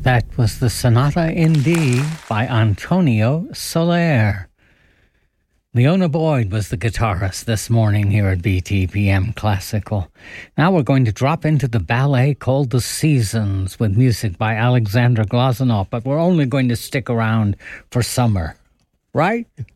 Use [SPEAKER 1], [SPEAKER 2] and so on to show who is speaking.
[SPEAKER 1] That was the Sonata in D by Antonio Soler. Leona Boyd was the guitarist this morning here at BTPM Classical. Now we're going to drop into the ballet called The Seasons with music by Alexander Glazunov, but we're only going to stick around for summer, right?